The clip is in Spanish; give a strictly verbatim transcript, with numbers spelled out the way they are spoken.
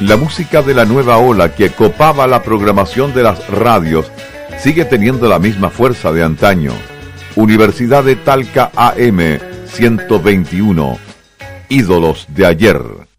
La música de la nueva ola que copaba la programación de las radios sigue teniendo la misma fuerza de antaño. Universidad de Talca A M ciento veintiuno, ídolos de ayer.